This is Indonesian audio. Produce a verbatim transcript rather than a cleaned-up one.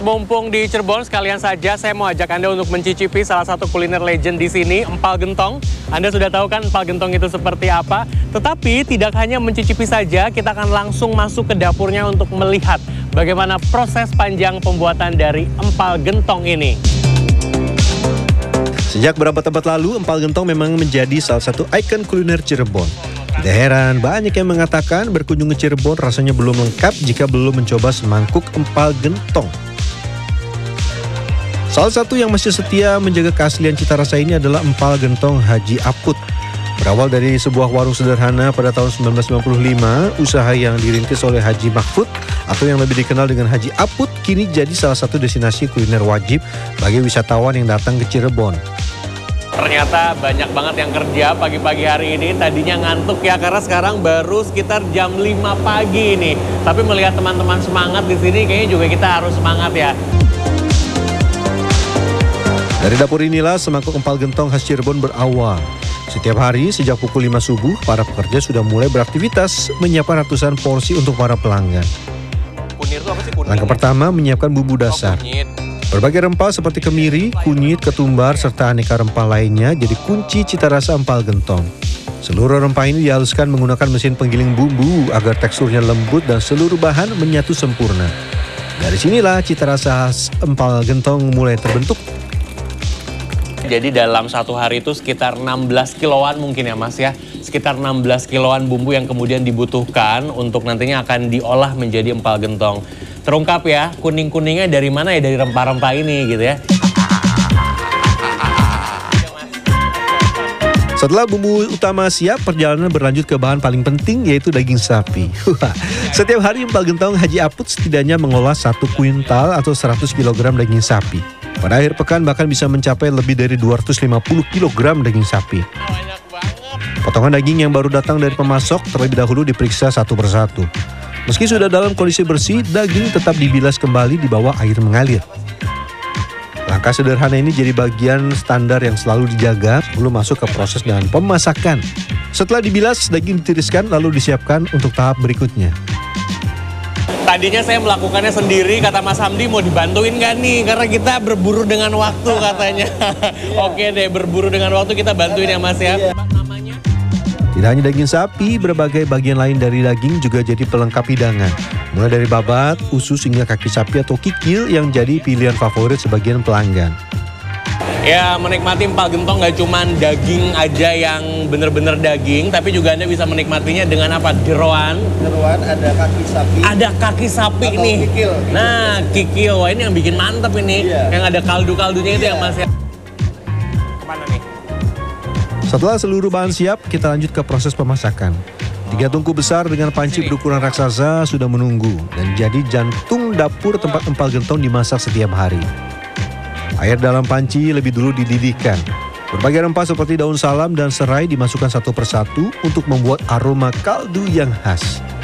Mumpung di Cirebon, sekalian saja saya mau ajak Anda untuk mencicipi salah satu kuliner legend di sini, empal gentong. Anda sudah tahu kan empal gentong itu seperti apa? Tetapi tidak hanya mencicipi saja, kita akan langsung masuk ke dapurnya untuk melihat bagaimana proses panjang pembuatan dari empal gentong ini. Sejak beberapa tempat lalu, empal gentong memang menjadi salah satu ikon kuliner Cirebon. Tidak heran, banyak yang mengatakan berkunjung ke Cirebon rasanya belum lengkap jika belum mencoba semangkuk empal gentong. Salah satu yang masih setia menjaga keaslian cita rasa ini adalah empal gentong Haji Aput. Berawal dari sebuah warung sederhana pada tahun seribu sembilan ratus sembilan puluh lima, usaha yang dirintis oleh Haji Mahfud atau yang lebih dikenal dengan Haji Aput kini jadi salah satu destinasi kuliner wajib bagi wisatawan yang datang ke Cirebon. Ternyata banyak banget yang kerja pagi-pagi hari ini. Tadinya ngantuk ya karena sekarang baru sekitar jam lima pagi nih. Tapi melihat teman-teman semangat di sini kayaknya juga kita harus semangat ya. Dari dapur inilah semangkuk empal gentong khas Cirebon berawal. Setiap hari sejak pukul lima subuh, para pekerja sudah mulai beraktivitas menyiapkan ratusan porsi untuk para pelanggan. Kunir itu apa sih kunir? Langkah pertama menyiapkan bumbu dasar. Oh, Berbagai rempah seperti kemiri, kunyit, ketumbar, serta aneka rempah lainnya jadi kunci cita rasa empal gentong. Seluruh rempah ini dihaluskan menggunakan mesin penggiling bumbu agar teksturnya lembut dan seluruh bahan menyatu sempurna. Dari sinilah cita rasa khas empal gentong mulai terbentuk. Jadi dalam satu hari itu sekitar enam belas kiloan mungkin ya Mas ya. Sekitar enam belas kiloan bumbu yang kemudian dibutuhkan untuk nantinya akan diolah menjadi empal gentong. Terungkap ya, kuning-kuningnya dari mana ya, dari rempah-rempah ini gitu ya. Setelah bumbu utama siap, perjalanan berlanjut ke bahan paling penting yaitu daging sapi. Setiap hari empal gentong Haji Aput setidaknya mengolah satu kuintal atau seratus kilogram daging sapi. Pada akhir pekan bahkan bisa mencapai lebih dari dua ratus lima puluh kilogram daging sapi. Banyak banget. Potongan daging yang baru datang dari pemasok terlebih dahulu diperiksa satu persatu. Meski sudah dalam kondisi bersih, daging tetap dibilas kembali di bawah air mengalir. Langkah sederhana ini jadi bagian standar yang selalu dijaga sebelum masuk ke proses dengan pemasakan. Setelah dibilas, daging ditiriskan lalu disiapkan untuk tahap berikutnya. Tadinya saya melakukannya sendiri, kata Mas Hamdi mau dibantuin nggak nih? Karena kita berburu dengan waktu katanya. Oke deh, berburu dengan waktu kita bantuin ya Mas ya. Namanya? Tidak hanya daging sapi, berbagai bagian lain dari daging juga jadi pelengkap hidangan. Mulai dari babat, usus hingga kaki sapi atau kikil yang jadi pilihan favorit sebagian pelanggan. Ya, menikmati empal gentong nggak cuma daging aja yang bener-bener daging, tapi juga Anda bisa menikmatinya dengan apa? Jeroan. Jeroan, ada kaki sapi. Ada kaki sapi atau nih. Kikil. Nah, kikil. Wah, ini yang bikin mantep ini. Iya. Yang ada kaldu-kaldunya itu Iya. ya Mas ya. Kemana nih? Setelah seluruh bahan siap, kita lanjut ke proses pemasakan. Tiga tungku besar dengan panci berukuran raksasa sudah menunggu dan jadi jantung dapur tempat empal gentong dimasak setiap hari. Air dalam panci lebih dulu dididihkan. Berbagai rempah seperti daun salam dan serai dimasukkan satu persatu untuk membuat aroma kaldu yang khas.